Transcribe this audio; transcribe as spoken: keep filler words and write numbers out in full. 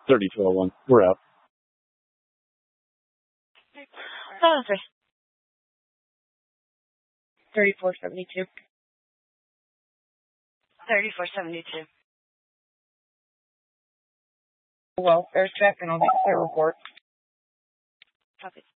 thirty twelve one. We're out. Oh, okay. thirty-four seventy-two. thirty-four seventy-two. Well, there's check and I'll get their report. Copy.